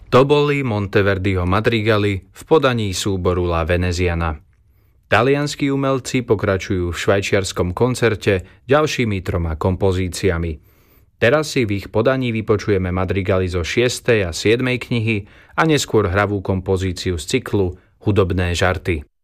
To boli Monteverdiho madrigali v podaní súboru La Veneziana. Talianskí umelci pokračujú v švajčiarskom koncerte ďalšími 3 kompozíciami. Teraz si v ich podaní vypočujeme madrigali zo 6. a 7. knihy a neskôr hravú kompozíciu z cyklu Hudobné žarty.